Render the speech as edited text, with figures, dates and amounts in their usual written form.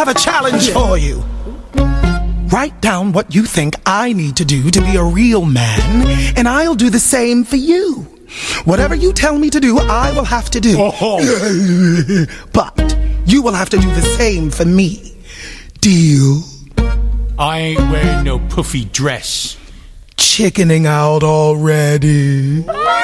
have a challenge for you. Write down what you think I need to do to be a real man, and I'll do the same for you. Whatever you tell me to do, I will have to do. But you will have to do the same for me. Deal? I ain't wearing no puffy dress. Chickening out already.